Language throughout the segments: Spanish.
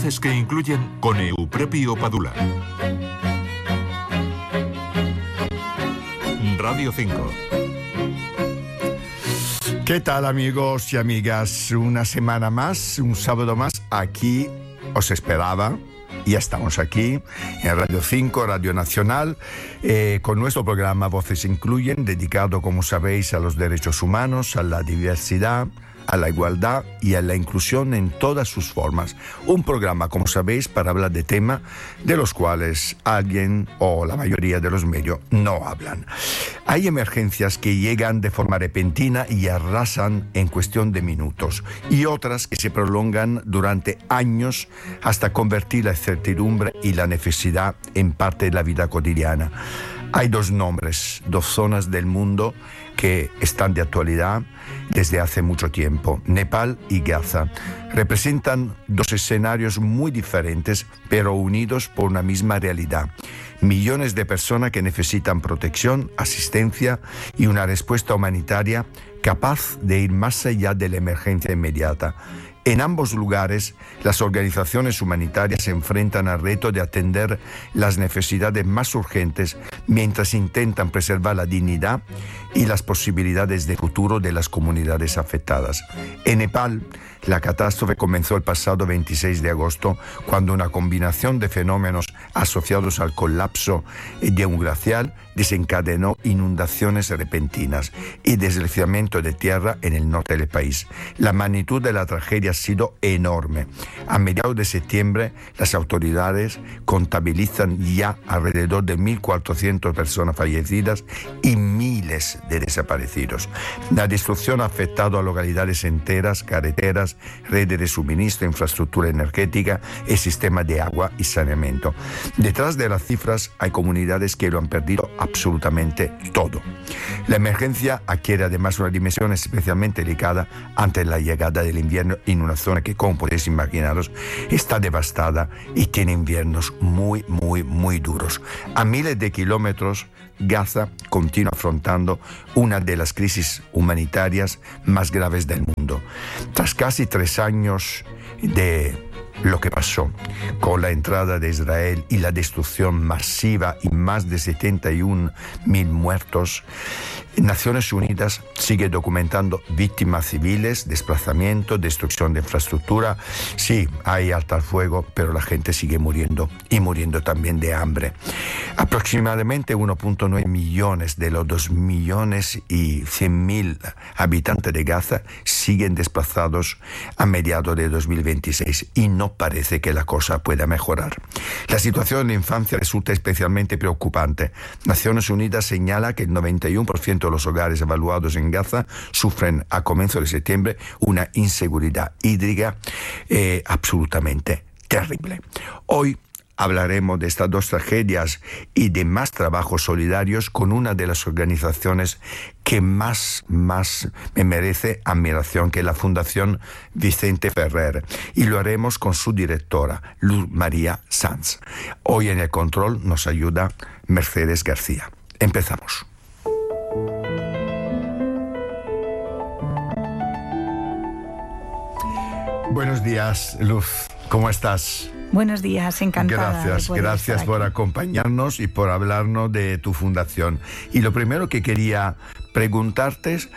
Voces que incluyen con Eupropio Padula. Radio 5. ¿Qué tal, amigos y amigas? Una semana más, un sábado más, aquí os esperaba. Ya estamos aquí en Radio 5, Radio Nacional, con nuestro programa Voces Incluyen, dedicado, como sabéis, a los derechos humanos, a la diversidad, a la igualdad y a la inclusión en todas sus formas. Un programa, como sabéis, para hablar de temas de los cuales alguien o la mayoría de los medios no hablan. Hay emergencias que llegan de forma repentina y arrasan en cuestión de minutos, y otras que se prolongan durante años hasta convertir la incertidumbre y la necesidad en parte de la vida cotidiana. Hay dos nombres, dos zonas del mundo que están de actualidad desde hace mucho tiempo: Nepal y Gaza. Representan dos escenarios muy diferentes, pero unidos por una misma realidad. Millones de personas que necesitan protección, asistencia y una respuesta humanitaria capaz de ir más allá de la emergencia inmediata. En ambos lugares, las organizaciones humanitarias se enfrentan al reto de atender las necesidades más urgentes mientras intentan preservar la dignidad y las posibilidades de futuro de las comunidades afectadas. En Nepal, la catástrofe comenzó el pasado 26 de agosto, cuando una combinación de fenómenos asociados al colapso de un glaciar desencadenó inundaciones repentinas y deslizamiento de tierra en el norte del país. La magnitud de la tragedia ha sido enorme. A mediados de septiembre, las autoridades contabilizan ya alrededor de 1.400 personas fallecidas y miles de desaparecidos. La destrucción ha afectado a localidades enteras, carreteras, redes de suministro, infraestructura energética y sistemas de agua y saneamiento. Detrás de las cifras hay comunidades que lo han perdido absolutamente todo. La emergencia adquiere además una dimensión especialmente delicada ante la llegada del invierno en una zona que, como podéis imaginaros, está devastada y tiene inviernos muy duros. A miles de kilómetros, Gaza continúa afrontando una de las crisis humanitarias más graves del mundo. Tras casi 3 años de lo que pasó con la entrada de Israel y la destrucción masiva y más de 71.000 muertos, Naciones Unidas sigue documentando víctimas civiles, desplazamiento, destrucción de infraestructura. Sí, hay alto al fuego, pero la gente sigue muriendo, y muriendo también de hambre. Aproximadamente 1.9 millones de los 2.100.000 habitantes de Gaza siguen desplazados a mediados de 2026 y no parece que la cosa pueda mejorar. La situación en la infancia resulta especialmente preocupante. Naciones Unidas señala que el 91% de los hogares evaluados en Gaza sufren a comienzos de septiembre una inseguridad hídrica absolutamente terrible. Hoy hablaremos de estas dos tragedias y de más trabajos solidarios con una de las organizaciones que más me merece admiración, que es la Fundación Vicente Ferrer. Y lo haremos con su directora, Luz María Sanz. Hoy en el control nos ayuda Mercedes García. Empezamos. Buenos días, Luz. ¿Cómo estás? Buenos días, encantada. Gracias por acompañarnos y por hablarnos de tu fundación. Y lo primero que quería preguntarte es,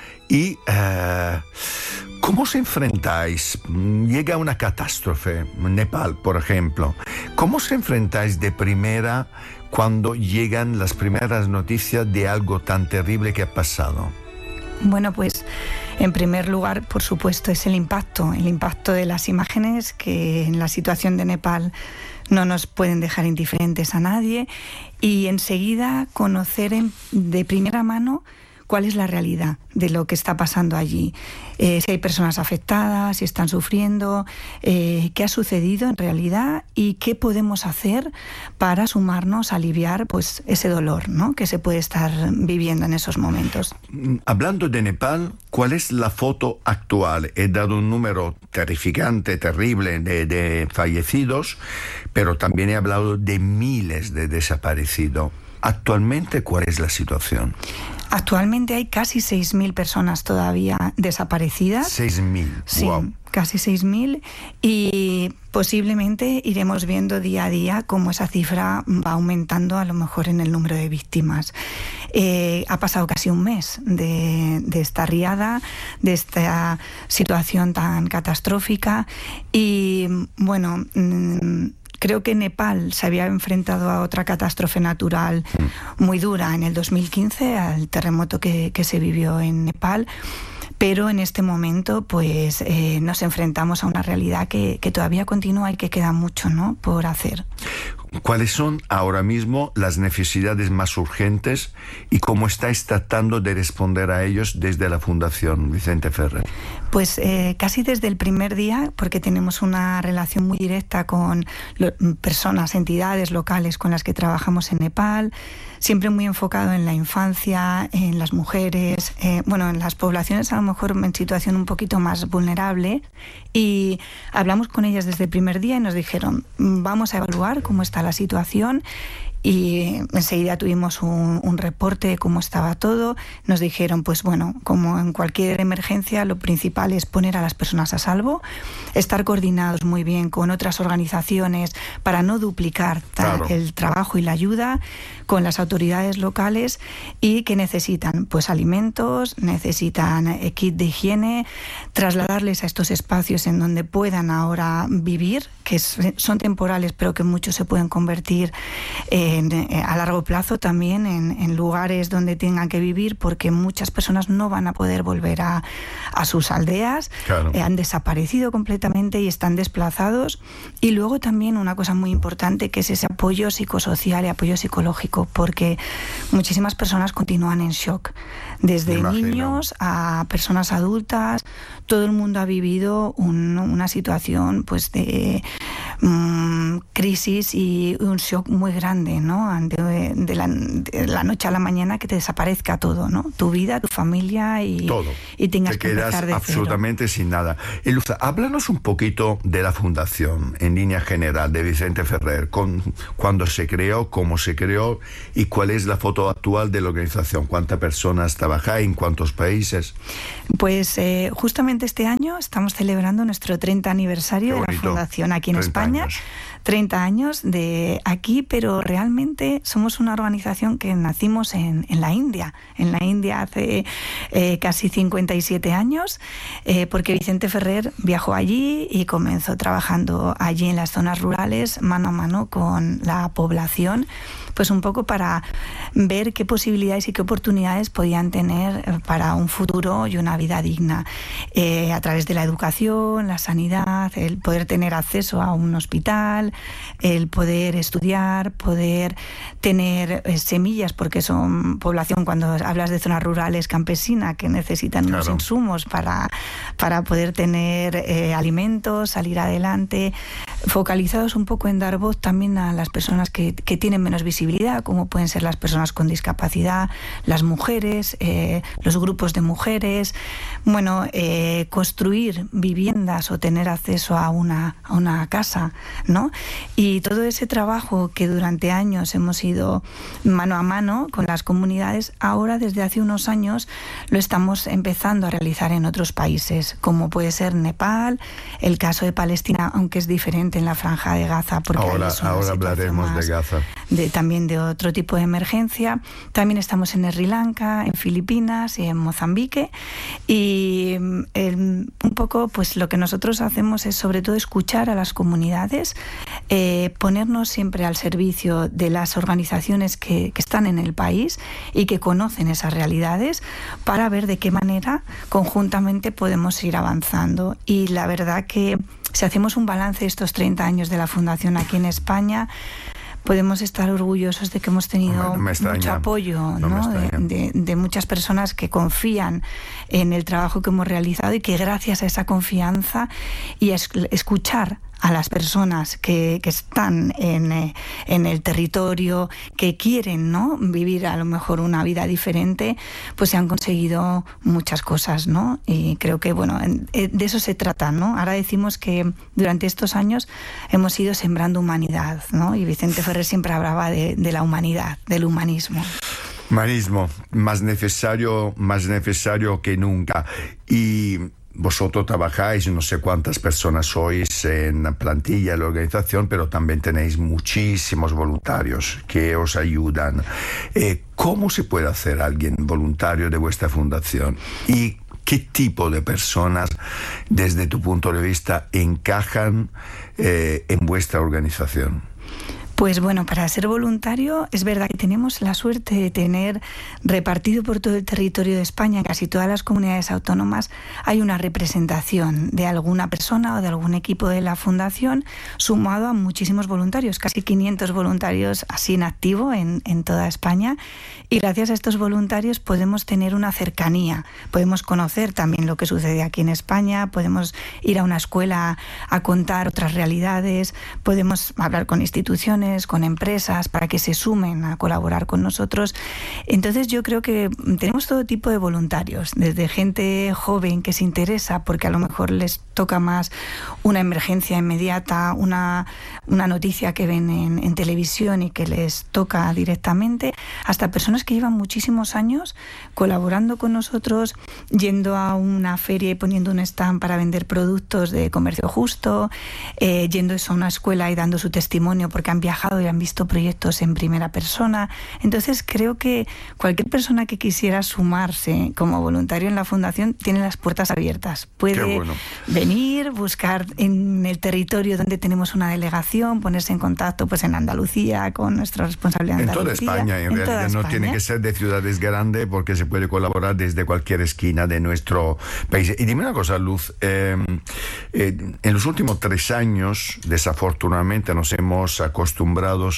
¿cómo os enfrentáis? Llega una catástrofe, Nepal, por ejemplo. ¿Cómo os enfrentáis de primera cuando llegan las primeras noticias de algo tan terrible que ha pasado? Bueno, pues en primer lugar, por supuesto, es el impacto de las imágenes que en la situación de Nepal no nos pueden dejar indiferentes a nadie, y enseguida conocer de primera mano cuál es la realidad de lo que está pasando allí, si hay personas afectadas, si están sufriendo, qué ha sucedido en realidad y qué podemos hacer para sumarnos a aliviar pues ese dolor, ¿no?, que se puede estar viviendo en esos momentos. Hablando de Nepal, ¿cuál es la foto actual? He dado un número terrificante, terrible de fallecidos, pero también he hablado de miles de desaparecidos. Actualmente, ¿cuál es la situación? Actualmente hay casi 6.000 personas todavía desaparecidas. 6.000, sí, wow. Casi 6.000, y posiblemente iremos viendo día a día cómo esa cifra va aumentando, a lo mejor en el número de víctimas. Ha pasado casi un mes de esta riada, de esta situación tan catastrófica, y bueno, creo que Nepal se había enfrentado a otra catástrofe natural muy dura en el 2015, al terremoto que se vivió en Nepal. Pero en este momento pues nos enfrentamos a una realidad que todavía continúa y que queda mucho, ¿no?, por hacer. ¿Cuáles son ahora mismo las necesidades más urgentes y cómo estáis tratando de responder a ellos desde la Fundación Vicente Ferrer? Pues casi desde el primer día, porque tenemos una relación muy directa con personas, entidades locales con las que trabajamos en Nepal, siempre muy enfocado en la infancia, en las mujeres, en las poblaciones a lo mejor en situación un poquito más vulnerable, y hablamos con ellas desde el primer día y nos dijeron, vamos a evaluar cómo está la situación. Y enseguida tuvimos un reporte de cómo estaba todo. Nos dijeron, pues bueno, como en cualquier emergencia, lo principal es poner a las personas a salvo, estar coordinados muy bien con otras organizaciones para no duplicar el trabajo y la ayuda, con las autoridades locales, y que necesitan pues alimentos, necesitan kit de higiene, trasladarles a estos espacios en donde puedan ahora vivir, que son temporales pero que muchos se pueden convertir a largo plazo también en lugares donde tengan que vivir, porque muchas personas no van a poder volver a sus aldeas, han desaparecido completamente y están desplazados. Y luego también una cosa muy importante, que es ese apoyo psicosocial y apoyo psicológico, porque muchísimas personas continúan en shock, desde niños a personas adultas. Todo el mundo ha vivido una situación pues de crisis y un shock muy grande, ¿no? De la noche a la mañana, que te desaparezca todo, ¿no? Tu vida, tu familia y todo. Y tengas que empezar de cero. Absolutamente sin nada. Eluza, háblanos un poquito de la Fundación en línea general de Vicente Ferrer, cuándo se creó, cómo se creó y cuál es la foto actual de la organización. ¿Cuántas personas trabajáis? ¿En cuántos países? Pues justamente este año estamos celebrando nuestro 30 aniversario de la Fundación aquí en España. 30 años de aquí, pero realmente somos una organización que nacimos en la India. En la India hace casi 57 años, porque Vicente Ferrer viajó allí y comenzó trabajando allí en las zonas rurales, mano a mano con la población, pues un poco para ver qué posibilidades y qué oportunidades podían tener para un futuro y una vida digna, a través de la educación, la sanidad, el poder tener acceso a un hospital, el poder estudiar, poder tener semillas, porque son población, cuando hablas de zonas rurales, campesina, que necesitan unos insumos para poder tener alimentos, salir adelante, focalizados un poco en dar voz también a las personas que tienen menos visibilidad, como pueden ser las personas con discapacidad, las mujeres, los grupos de mujeres. Bueno, construir viviendas o tener acceso a una casa, ¿no? Y todo ese trabajo que durante años hemos ido mano a mano con las comunidades, ahora desde hace unos años lo estamos empezando a realizar en otros países, como puede ser Nepal, el caso de Palestina, aunque es diferente en la Franja de Gaza, porque ahora hablaremos de Gaza. También de otro tipo de emergencia. También estamos en Sri Lanka, en Filipinas y en Mozambique. Y un poco pues lo que nosotros hacemos es sobre todo escuchar a las comunidades, ponernos siempre al servicio de las organizaciones que están en el país y que conocen esas realidades, para ver de qué manera conjuntamente podemos ir avanzando. Y la verdad que si hacemos un balance de estos 30 años de la Fundación aquí en España, podemos estar orgullosos de que hemos tenido mucho apoyo, ¿no? de muchas personas que confían en el trabajo que hemos realizado, y que gracias a esa confianza y a escuchar a las personas que están en el territorio, que quieren, ¿no?, vivir a lo mejor una vida diferente, pues se han conseguido muchas cosas, ¿no? Y creo que, bueno, de eso se trata, ¿no? Ahora decimos que durante estos años hemos ido sembrando humanidad, ¿no? Y Vicente Ferrer siempre hablaba de la humanidad, del humanismo. Humanismo, más necesario que nunca. Y vosotros trabajáis, no sé cuántas personas sois en la plantilla de la organización, pero también tenéis muchísimos voluntarios que os ayudan. ¿Cómo se puede hacer alguien voluntario de vuestra fundación? ¿Y qué tipo de personas, desde tu punto de vista, encajan en vuestra organización? Pues bueno, para ser voluntario es verdad que tenemos la suerte de tener repartido por todo el territorio de España, en casi todas las comunidades autónomas, hay una representación de alguna persona o de algún equipo de la Fundación sumado a muchísimos voluntarios, casi 500 voluntarios así en activo en toda España. Y gracias a estos voluntarios podemos tener una cercanía, podemos conocer también lo que sucede aquí en España, podemos ir a una escuela a contar otras realidades, podemos hablar con instituciones, con empresas para que se sumen a colaborar con nosotros. Entonces yo creo que tenemos todo tipo de voluntarios, desde gente joven que se interesa porque a lo mejor les toca más una emergencia inmediata, una noticia que ven en televisión y que les toca directamente, hasta personas que llevan muchísimos años colaborando con nosotros, yendo a una feria y poniendo un stand para vender productos de comercio justo, yendo a una escuela y dando su testimonio porque han viajado y han visto proyectos en primera persona. Entonces creo que cualquier persona que quisiera sumarse como voluntario en la Fundación tiene las puertas abiertas. Puede venir, buscar en el territorio donde tenemos una delegación, ponerse en contacto pues en Andalucía con nuestra responsabilidad de Andalucía. En toda España, en realidad no tiene que ser de ciudades grandes porque se puede colaborar desde cualquier esquina de nuestro país. Y dime una cosa, Luz, en los últimos 3 años desafortunadamente nos hemos acostumbrado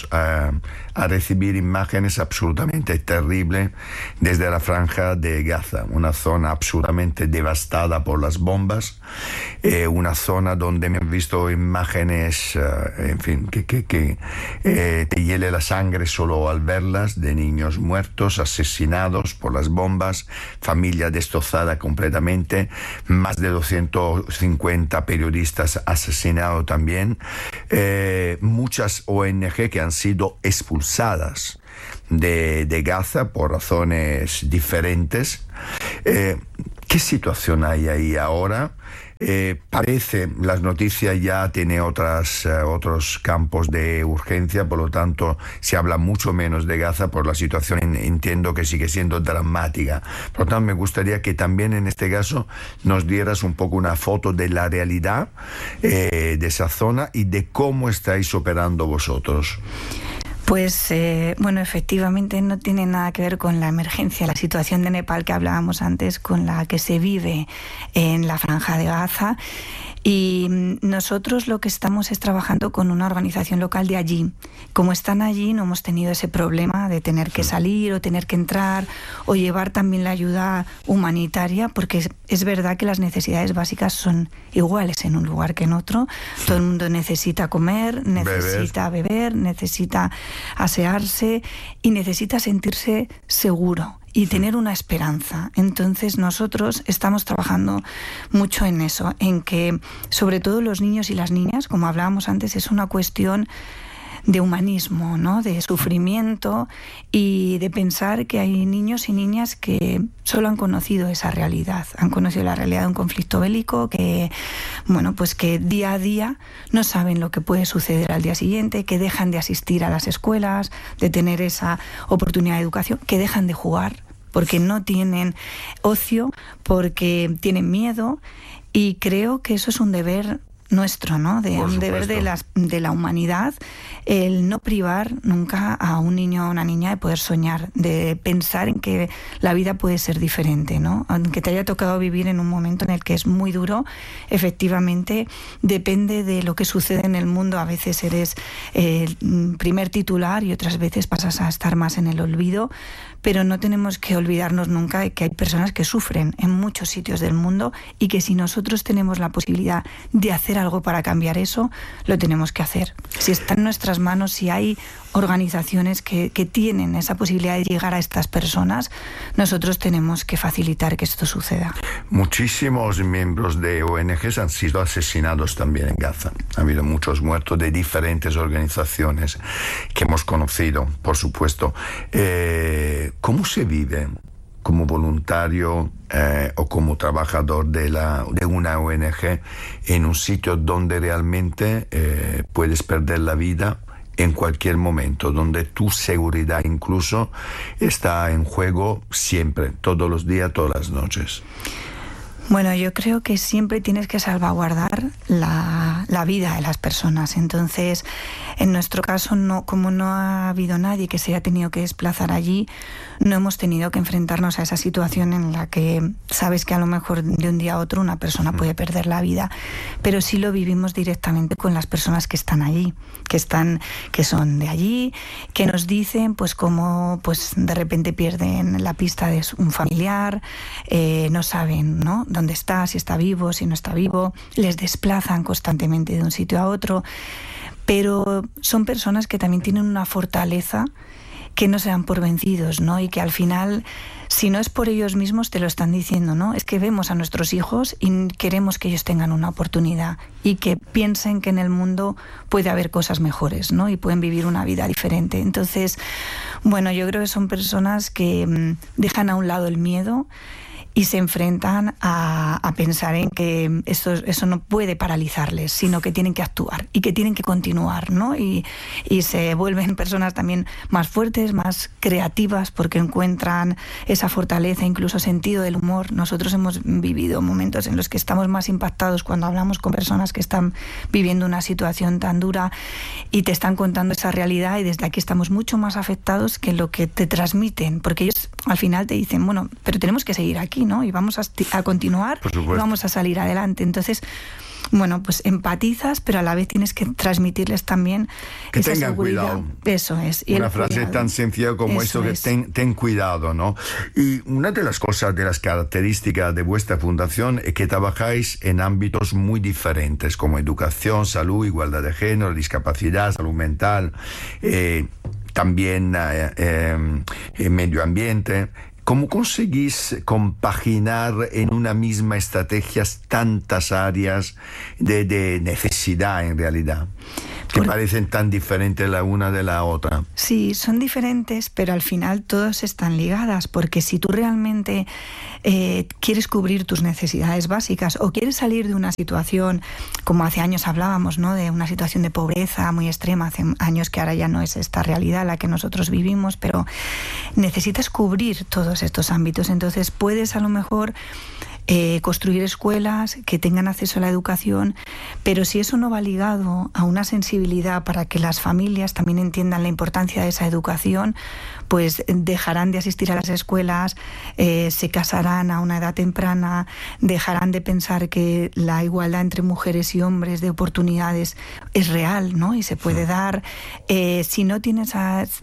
a recibir imágenes absolutamente terribles desde la Franja de Gaza, una zona absolutamente devastada por las bombas, una zona donde me han visto imágenes, en fin, que te hiele la sangre solo al verlas, de niños muertos, asesinados por las bombas, familia destrozada completamente, más de 250 periodistas asesinados también, muchas ONG que han sido expulsadas de Gaza por razones diferentes. ¿Qué situación hay ahí ahora? Parece, las noticias ya tienen otros campos de urgencia, por lo tanto se habla mucho menos de Gaza, por la situación entiendo que sigue siendo dramática. Por lo tanto, me gustaría que también en este caso nos dieras un poco una foto de la realidad de esa zona y de cómo estáis operando vosotros. Pues bueno, efectivamente no tiene nada que ver con la emergencia, la situación de Nepal que hablábamos antes, con la que se vive en la Franja de Gaza. Y nosotros lo que estamos es trabajando con una organización local de allí. Como están allí, no hemos tenido ese problema de tener que salir o tener que entrar o llevar también la ayuda humanitaria, porque es verdad que las necesidades básicas son iguales en un lugar que en otro. Todo el mundo necesita comer, necesita beber, necesita asearse y necesita sentirse seguro y tener una esperanza. Entonces nosotros estamos trabajando mucho en eso, en que sobre todo los niños y las niñas, como hablábamos antes, es una cuestión de humanismo, ¿no? De sufrimiento y de pensar que hay niños y niñas que solo han conocido esa realidad, han conocido la realidad de un conflicto bélico, que bueno, pues que día a día no saben lo que puede suceder al día siguiente, que dejan de asistir a las escuelas, de tener esa oportunidad de educación, que dejan de jugar porque no tienen ocio, porque tienen miedo, y creo que eso es un deber nuestro, ¿no? Un deber de la humanidad, el no privar nunca a un niño o a una niña de poder soñar, de pensar en que la vida puede ser diferente, ¿no? Aunque te haya tocado vivir en un momento en el que es muy duro, efectivamente depende de lo que sucede en el mundo. A veces eres el primer titular y otras veces pasas a estar más en el olvido, pero no tenemos que olvidarnos nunca de que hay personas que sufren en muchos sitios del mundo y que si nosotros tenemos la posibilidad de hacer algo para cambiar eso, lo tenemos que hacer. Si está en nuestras nuestras manos, si hay organizaciones que tienen esa posibilidad de llegar a estas personas, nosotros tenemos que facilitar que esto suceda. Muchísimos miembros de ONGs han sido asesinados también en Gaza. Ha habido muchos muertos de diferentes organizaciones que hemos conocido, por supuesto. ¿Cómo se vive como voluntario o como trabajador de una ONG en un sitio donde realmente puedes perder la vida en cualquier momento, donde tu seguridad incluso está en juego siempre, todos los días, todas las noches? Bueno, yo creo que siempre tienes que salvaguardar la vida de las personas. Entonces, en nuestro caso, como no ha habido nadie que se haya tenido que desplazar allí, no hemos tenido que enfrentarnos a esa situación en la que sabes que a lo mejor de un día a otro una persona puede perder la vida, pero sí lo vivimos directamente con las personas que están allí, que son de allí, que nos dicen pues cómo pues de repente pierden la pista de un familiar, no saben, ¿no?, dónde está, si está vivo, si no está vivo, les desplazan constantemente de un sitio a otro, pero son personas que también tienen una fortaleza, que no se dan por vencidos, ¿no? Y que al final, si no es por ellos mismos, te lo están diciendo, ¿no? Es que vemos a nuestros hijos y queremos que ellos tengan una oportunidad y que piensen que en el mundo puede haber cosas mejores, ¿no? Y pueden vivir una vida diferente. Entonces, bueno, yo creo que son personas que dejan a un lado el miedo y se enfrentan a pensar en que eso no puede paralizarles, sino que tienen que actuar y que tienen que continuar, ¿no? Y se vuelven personas también más fuertes, más creativas, porque encuentran esa fortaleza, incluso sentido del humor. Nosotros hemos vivido momentos en los que estamos más impactados cuando hablamos con personas que están viviendo una situación tan dura y te están contando esa realidad, y desde aquí estamos mucho más afectados que lo que te transmiten, porque ellos al final te dicen, bueno, pero tenemos que seguir aquí, ¿no? Y vamos a continuar, y vamos a salir adelante. Entonces, bueno, pues empatizas, pero a la vez tienes que transmitirles también que esa tengan seguridad. Cuidado. Eso es. Y una frase tan sencilla como eso que ten cuidado, ¿no? Y una de las cosas, de las características de vuestra fundación es que trabajáis en ámbitos muy diferentes, como educación, salud, igualdad de género, discapacidad, salud mental, también medio ambiente. ¿Cómo conseguís compaginar en una misma estrategia tantas áreas de necesidad en realidad, que parecen tan diferentes la una de la otra? Sí, son diferentes, pero al final todas están ligadas, porque si tú realmente quieres cubrir tus necesidades básicas o quieres salir de una situación, como hace años hablábamos, ¿no?, de una situación de pobreza muy extrema, hace años que ahora ya no es esta realidad la que nosotros vivimos, pero necesitas cubrir todos estos ámbitos. Entonces puedes a lo mejor construir escuelas que tengan acceso a la educación, pero si eso no va ligado a una sensibilidad para que las familias también entiendan la importancia de esa educación, pues dejarán de asistir a las escuelas, se casarán a una edad temprana, dejarán de pensar que la igualdad entre mujeres y hombres de oportunidades es real, ¿no?, y se puede dar. Si no tienes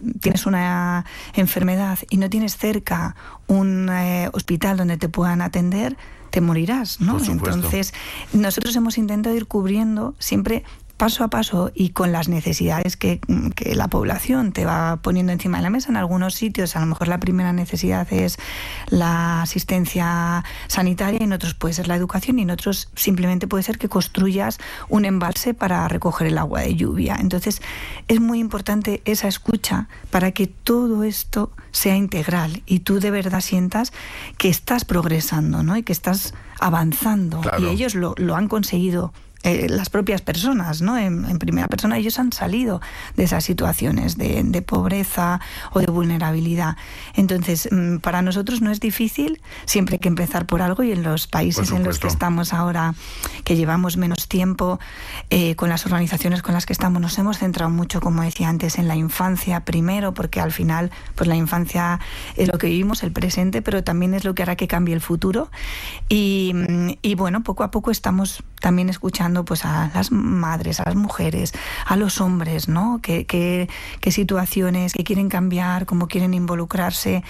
una enfermedad y no tienes cerca un hospital donde te puedan atender, te morirás, ¿no? Entonces, nosotros hemos intentado ir cubriendo siempre paso a paso y con las necesidades que la población te va poniendo encima de la mesa. En algunos sitios a lo mejor la primera necesidad es la asistencia sanitaria, y en otros puede ser la educación, y en otros simplemente puede ser que construyas un embalse para recoger el agua de lluvia. Entonces es muy importante esa escucha para que todo esto sea integral y tú de verdad sientas que estás progresando, ¿no?, y que estás avanzando. Claro. Y ellos lo han conseguido. Las propias personas, ¿no?, en primera persona, ellos han salido de esas situaciones de pobreza o de vulnerabilidad. Entonces, para nosotros no es difícil, siempre hay que empezar por algo, y en los países en los que estamos ahora, que llevamos menos tiempo, con las organizaciones con las que estamos, nos hemos centrado mucho, como decía antes, en la infancia primero, porque al final pues la infancia es lo que vivimos, el presente, pero también es lo que hará que cambie el futuro. Y bueno, poco a poco estamos también escuchando mirando pues a las madres, a las mujeres, a los hombres, ¿no? Qué situaciones, qué quieren cambiar, cómo quieren involucrarse.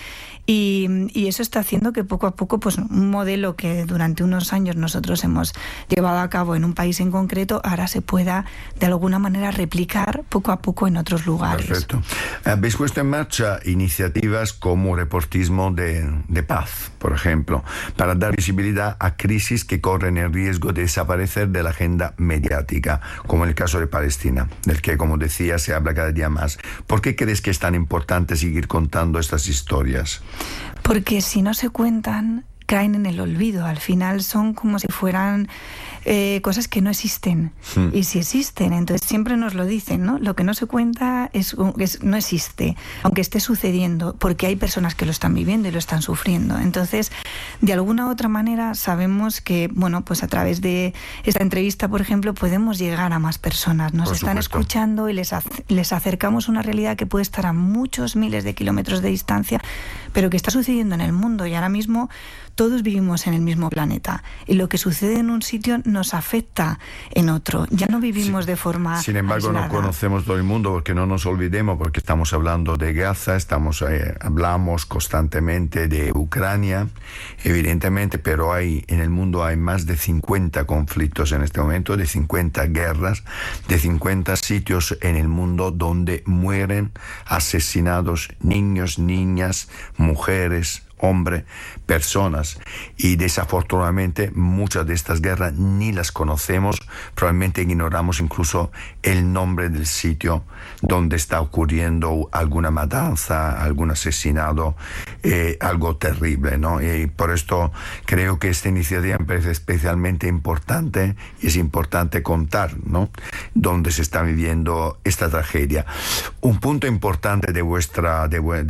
Y eso está haciendo que poco a poco, pues un modelo que durante unos años nosotros hemos llevado a cabo en un país en concreto, ahora se pueda de alguna manera replicar poco a poco en otros lugares. Perfecto. Habéis puesto en marcha iniciativas como reportismo de paz, por ejemplo, para dar visibilidad a crisis que corren el riesgo de desaparecer de la agenda mediática, como el caso de Palestina, del que, como decía, se habla cada día más. ¿Por qué crees que es tan importante seguir contando estas historias? Porque si no se cuentan, caen en el olvido. Al final son como si fueran cosas que no existen. Y si existen, entonces siempre nos lo dicen, ¿no? Lo que no se cuenta no existe, aunque esté sucediendo, porque hay personas que lo están viviendo y lo están sufriendo. Entonces, de alguna u otra manera, sabemos que, bueno, pues a través de esta entrevista, por ejemplo, podemos llegar a más personas. Nos están escuchando y les acercamos una realidad que puede estar a muchos miles de kilómetros de distancia, pero que está sucediendo en el mundo, y ahora mismo todos vivimos en el mismo planeta, y lo que sucede en un sitio nos afecta en otro. Ya no vivimos de forma Sin embargo, aislada. no conocemos todo el mundo, porque no nos olvidemos, porque estamos hablando de Gaza, hablamos constantemente de Ucrania, evidentemente, pero en el mundo hay más de 50 conflictos en este momento, de 50 guerras, de 50 sitios en el mundo donde mueren asesinados niños, niñas, mujeres, hombres, personas, y desafortunadamente muchas de estas guerras ni las conocemos, probablemente ignoramos incluso el nombre del sitio donde está ocurriendo alguna matanza, algún asesinado, algo terrible, ¿no? Y por esto creo que esta iniciativa me parece especialmente importante, y es importante contar, ¿no?, dónde se está viviendo esta tragedia. Un punto importante de vuestra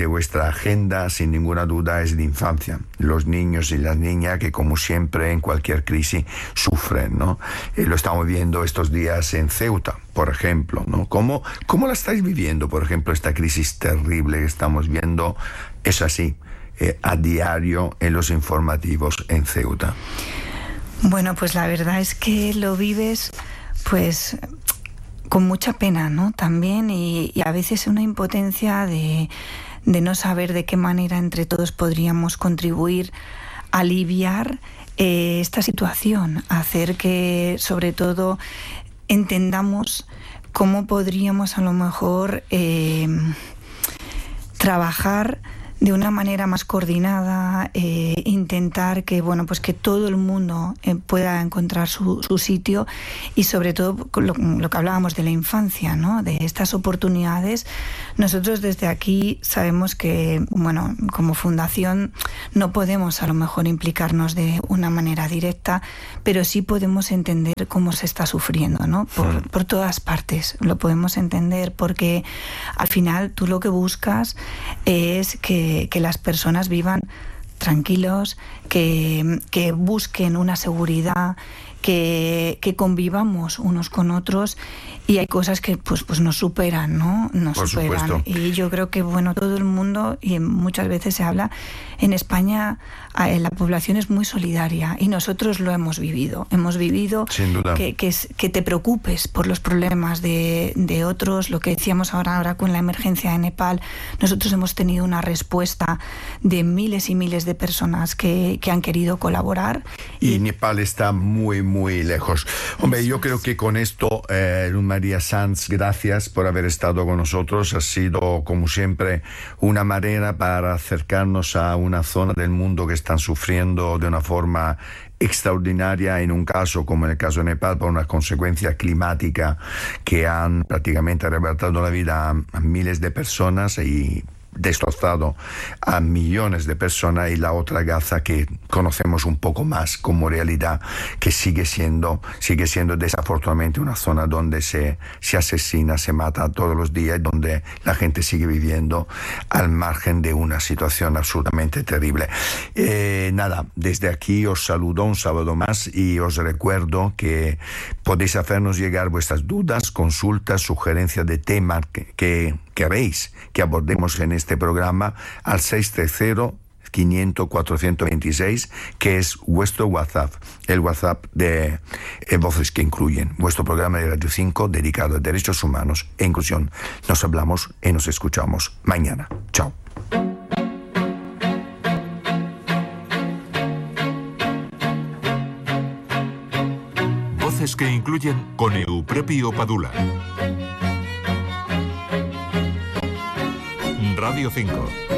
agenda, sin ninguna duda, es la infancia, los niños y las niñas que, como siempre en cualquier crisis, sufren, ¿no? Lo estamos viendo estos días en Ceuta, por ejemplo, ¿no? ¿Cómo la estáis viviendo, por ejemplo, esta crisis terrible que estamos viendo? Es así, a diario en los informativos en Ceuta. Bueno, pues la verdad es que lo vives, pues, con mucha pena, ¿no? También, y a veces una impotencia de no saber de qué manera entre todos podríamos contribuir a aliviar esta situación, a hacer que, sobre todo, entendamos cómo podríamos a lo mejor trabajar de una manera más coordinada, intentar que, bueno, pues que todo el mundo pueda encontrar su sitio, y sobre todo lo que hablábamos de la infancia, ¿no?, de estas oportunidades. Nosotros desde aquí sabemos que, bueno, como fundación no podemos a lo mejor implicarnos de una manera directa, pero sí podemos entender cómo se está sufriendo, ¿no? Por todas partes lo podemos entender, porque al final tú lo que buscas es que las personas vivan tranquilos, que busquen una seguridad, que convivamos unos con otros, y hay cosas que pues nos superan, ¿no? Nos Por superan. supuesto. Y yo creo que, bueno, todo el mundo, y muchas veces se habla, en España la población es muy solidaria, y nosotros lo hemos vivido. Hemos vivido Sin duda. que te preocupes por los problemas de otros. Lo que decíamos ahora con la emergencia de Nepal, nosotros hemos tenido una respuesta de miles y miles de personas que han querido colaborar. Y Nepal está muy, muy lejos. Hombre, yo creo que con esto, Luz María Sanz, gracias por haber estado con nosotros. Ha sido, como siempre, una manera para acercarnos a una zona del mundo que están sufriendo de una forma extraordinaria, en un caso como en el caso de Nepal, por una consecuencia climática que han prácticamente arrebatado la vida a miles de personas y destrozado a millones de personas, y la otra Gaza que conocemos un poco más como realidad, que sigue siendo desafortunadamente una zona donde se asesina, se mata todos los días, donde la gente sigue viviendo al margen de una situación absolutamente terrible. Nada, desde aquí os saludo un sábado más, y os recuerdo que podéis hacernos llegar vuestras dudas, consultas, sugerencias de temas que queréis que abordemos en este programa al 630 426, que es vuestro WhatsApp, el WhatsApp de Voces que Incluyen, vuestro programa de Radio 5 dedicado a derechos humanos e inclusión. Nos hablamos y nos escuchamos mañana. Chao. Voces que Incluyen con Euprepio Padula. Radio 5.